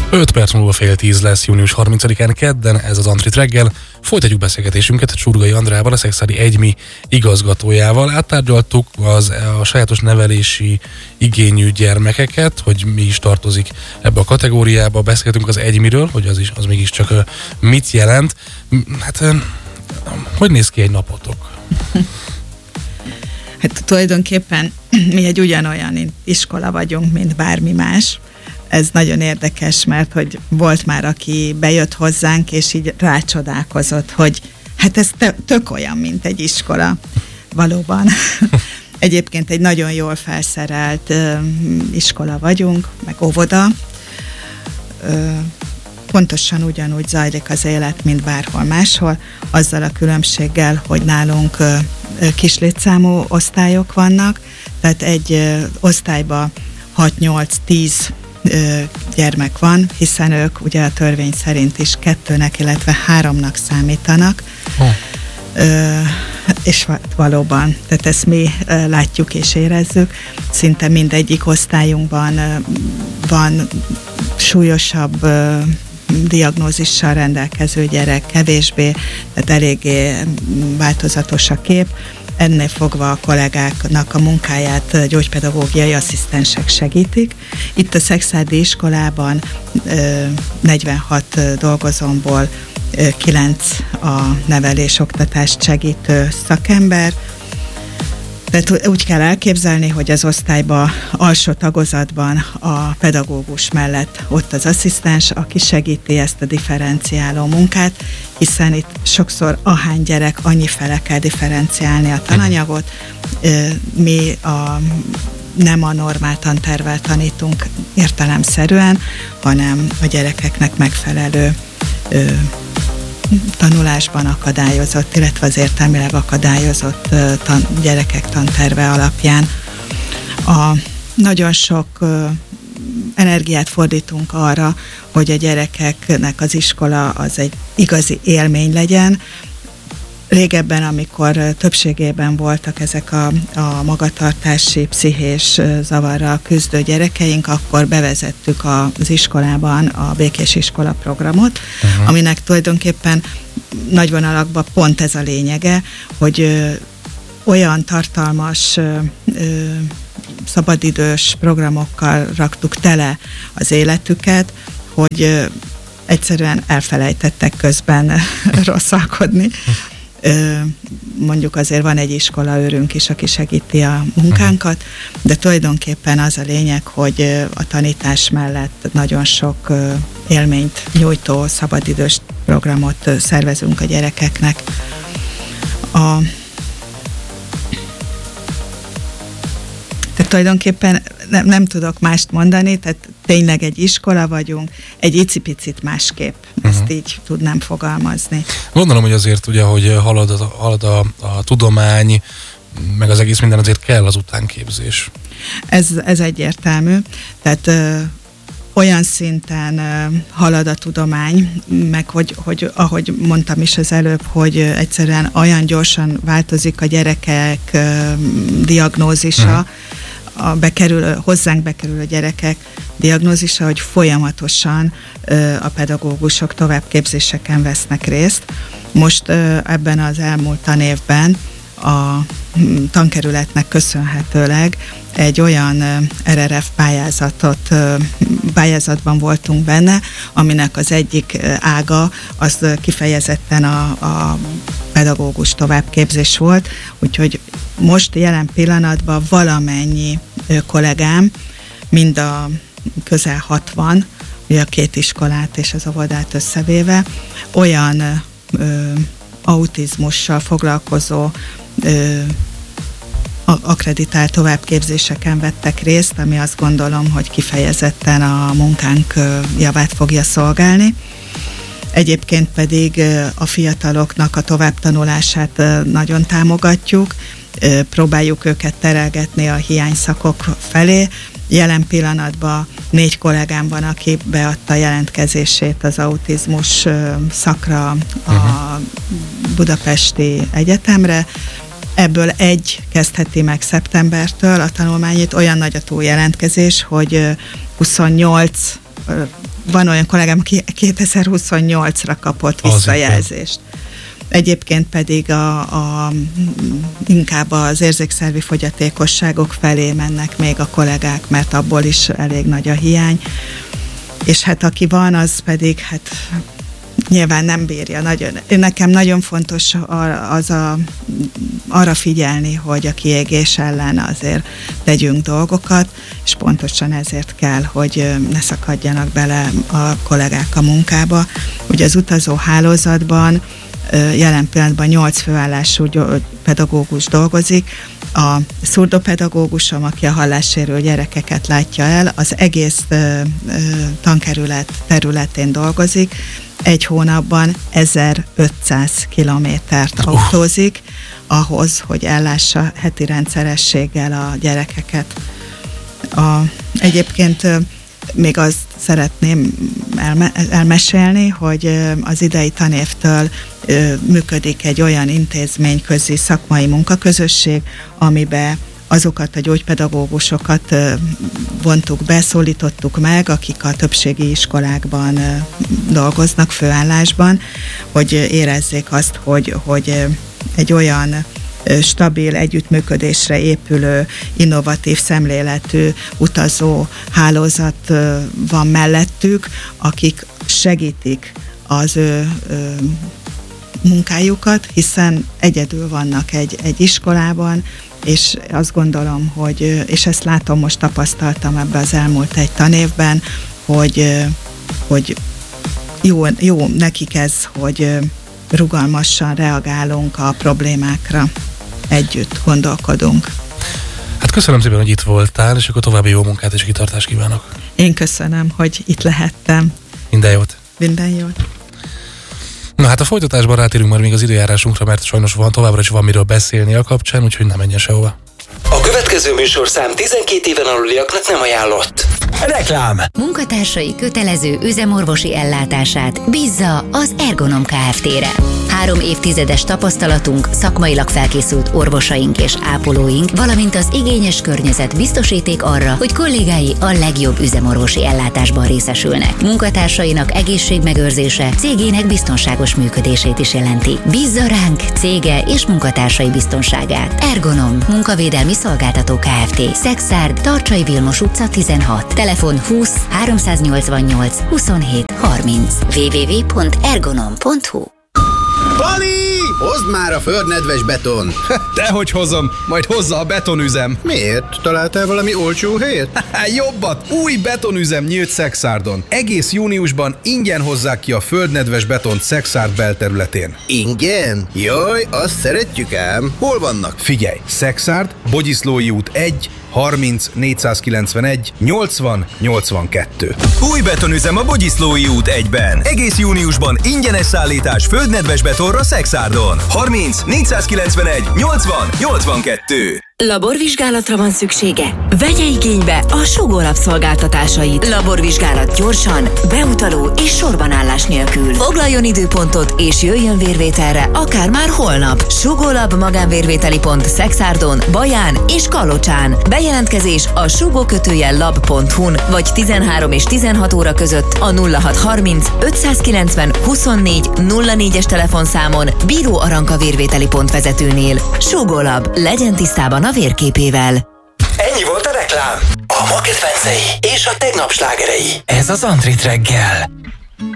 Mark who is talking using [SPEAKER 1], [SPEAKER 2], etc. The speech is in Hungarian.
[SPEAKER 1] 5 perc múlva 9:30 lesz június 30-án kedden, ez az Antrit reggel. Folytatjuk beszélgetésünket Csurgai Andrával, a Szexádi EgyMi igazgatójával. Áttárgyaltuk a sajátos nevelési igényű gyermekeket, hogy mi is tartozik ebbe a kategóriába. Beszéltünk az EgyMiről, hogy az mégiscsak mit jelent. Hát, hogy néz ki egy napotok?
[SPEAKER 2] Hát tulajdonképpen mi egy ugyanolyan iskola vagyunk, mint bármi más. Ez nagyon érdekes, mert hogy volt már, aki bejött hozzánk, és így rácsodálkozott, hogy hát ez tök olyan, mint egy iskola. Valóban. Egyébként egy nagyon jól felszerelt iskola vagyunk, meg óvoda. Pontosan ugyanúgy zajlik az élet, mint bárhol máshol, azzal a különbséggel, hogy nálunk kis létszámú osztályok vannak, tehát egy osztályban 6-8-10 gyermek van, hiszen ők ugye a törvény szerint is 2-nek, illetve 3-nak számítanak. És valóban, tehát ezt mi látjuk és érezzük. Szinte mindegyik osztályunkban van súlyosabb diagnózissal rendelkező gyerek, kevésbé, tehát eléggé változatos a kép. Ennél fogva a kollégáknak a munkáját gyógypedagógiai asszisztensek segítik. Itt a Szexádi iskolában 46 dolgozómból 9 a nevelés-oktatást segítő szakember. Tehát úgy kell elképzelni, hogy az osztályban, alsó tagozatban a pedagógus mellett ott az asszisztens, aki segíti ezt a differenciáló munkát, hiszen itt sokszor ahány gyerek, annyifele kell differenciálni a tananyagot. Mi nem a normál tantervvel tanítunk értelemszerűen, hanem a gyerekeknek megfelelő tanulásban akadályozott, illetve az értelmileg akadályozott gyerekek tanterve alapján. Nagyon sok energiát fordítunk arra, hogy a gyerekeknek az iskola az egy igazi élmény legyen. Régebben, amikor többségében voltak ezek a magatartási, pszichés zavarral küzdő gyerekeink, akkor bevezettük az iskolában a Békés Iskola programot, aminek tulajdonképpen nagy vonalakban pont ez a lényege, hogy olyan tartalmas szabadidős programokkal raktuk tele az életüket, hogy egyszerűen elfelejtettek közben rosszalkodni. Mondjuk azért van egy iskolaőrünk is, aki segíti a munkánkat, de tulajdonképpen az a lényeg, hogy a tanítás mellett nagyon sok élményt nyújtó szabadidős programot szervezünk a gyerekeknek. Tehát tulajdonképpen nem tudok mást mondani, tehát tényleg egy iskola vagyunk, egy icipicit másképp. Ezt így tudnám fogalmazni.
[SPEAKER 1] Gondolom, hogy azért ugye, hogy halad a tudomány, meg az egész minden, azért kell az utánképzés.
[SPEAKER 2] Ez egyértelmű. Tehát olyan szinten halad a tudomány, meg hogy ahogy mondtam is az előbb, hogy egyszerűen olyan gyorsan változik a gyerekek diagnózisa, hozzánk bekerülő gyerekek diagnózisa, hogy folyamatosan a pedagógusok továbbképzéseken vesznek részt. Most ebben az elmúlt tanévben a tankerületnek köszönhetőleg egy olyan RRF pályázatban voltunk benne, aminek az egyik ága az kifejezetten a pedagógus továbbképzés volt, úgyhogy most jelen pillanatban valamennyi kollégám, mind a közel 60, ugye a 2 iskolát és az óvodát összevéve, olyan autizmussal foglalkozó akkreditált továbbképzéseken vettek részt, ami azt gondolom, hogy kifejezetten a munkánk javát fogja szolgálni. Egyébként pedig a fiataloknak a továbbtanulását nagyon támogatjuk, próbáljuk őket terelgetni a hiányszakok felé. Jelen pillanatban 4 kollégám van, aki beadta jelentkezését az autizmus szakra a Budapesti Egyetemre. Ebből egy kezdheti meg szeptembertől a tanulmányait. Olyan nagy a túljelentkezés, hogy 28 van olyan kollégám, aki 2028-ra kapott visszajelzést. Egyébként pedig inkább az érzékszervi fogyatékosságok felé mennek még a kollégák, mert abból is elég nagy a hiány. És hát aki van, az pedig nyilván nem bírja. Nekem nagyon fontos arra figyelni, hogy a kiégés ellen azért tegyünk dolgokat, és pontosan ezért kell, hogy ne szakadjanak bele a kollégák a munkába. Ugye az utazó hálózatban jelen pillanatban 8 főállású pedagógus dolgozik. A szurdopedagógusom, aki a hallássérült gyerekeket látja el, az egész tankerület területén dolgozik. Egy hónapban 1500 kilométert autózik ahhoz, hogy ellássa heti rendszerességgel a gyerekeket. Egyébként még azt szeretném elmesélni, hogy az idei tanévtől működik egy olyan intézményközi szakmai munkaközösség, amiben azokat a gyógypedagógusokat vontuk be, szólítottuk meg, akik a többségi iskolákban dolgoznak főállásban, hogy érezzék azt, hogy egy olyan stabil, együttműködésre épülő, innovatív szemléletű utazó hálózat van mellettük, akik segítik az ő munkájukat, hiszen egyedül vannak egy iskolában, és azt gondolom, hogy, és ezt látom, most tapasztaltam ebbe az elmúlt egy tanévben, hogy jó nekik ez, hogy rugalmasan reagálunk a problémákra, együtt gondolkodunk.
[SPEAKER 1] Hát köszönöm szépen, hogy itt voltál, és akkor további jó munkát és kitartást kívánok.
[SPEAKER 2] Én köszönöm, hogy itt lehettem.
[SPEAKER 1] Minden jót!
[SPEAKER 2] Minden jót!
[SPEAKER 1] Na hát a folytatásban rátérünk már még az időjárásunkra, mert sajnos továbbra is van miről beszélni a kapcsán, úgyhogy nem menjen sehova.
[SPEAKER 3] A következő műsorszám 12 éven aluliaknak nem ajánlott. Reklám!
[SPEAKER 4] Munkatársai kötelező üzemorvosi ellátását bízza az Ergonom Kft-re. 3 évtizedes tapasztalatunk, szakmailag felkészült orvosaink és ápolóink, valamint az igényes környezet biztosíték arra, hogy kollégái a legjobb üzemorvosi ellátásban részesülnek. Munkatársainak egészségmegőrzése cégének biztonságos működését is jelenti. Bízza ránk cége és munkatársai biztonságát. Ergonom Munkavédelmi Szolgáltató Kft. Szexárd, Tarcsai Vilmos utca 16. Telefon 20 388 27 30. www.ergonom.hu.
[SPEAKER 5] Pali! Hozd már a földnedves beton!
[SPEAKER 6] Dehogy hozom, majd hozza a betonüzem.
[SPEAKER 5] Miért? Találtál valami olcsó helyet?
[SPEAKER 6] Jobbat! Új betonüzem nyílt Szexárdon. Egész júniusban ingyen hozzák ki a földnedves betont Szexárd belterületén.
[SPEAKER 5] Ingyen? Jaj, azt szeretjük ám. Hol vannak?
[SPEAKER 6] Figyelj! Szexárd, Bogyiszlói út 1, 30 491 80 82.
[SPEAKER 3] Új betonüzem a Bogyiszlói út 1-ben. Egész júniusban ingyenes szállítás földnedves betonra Szexárdon. 30 491 80 82.
[SPEAKER 7] Laborvizsgálatra van szüksége? Vegye igénybe a Sugó Lab szolgáltatásait. Laborvizsgálat gyorsan, beutaló és sorbanállás nélkül. Foglaljon időpontot és jöjjön vérvételre, akár már holnap. Sugó Lab magánvérvételi pont Szexárdon, Baján és Kalocsán. Bejelentkezés a sugó-lab.hu-n vagy 13 és 16 óra között a 0630 590 24 04-es telefonszámon Bíró Aranka vérvételi pont vezetőnél. Sugó Lab, legyen tisztában a vérképével.
[SPEAKER 3] Ennyi volt a reklám. A ma kedvencei és a tegnap slágerei. Ez az Antrit reggel.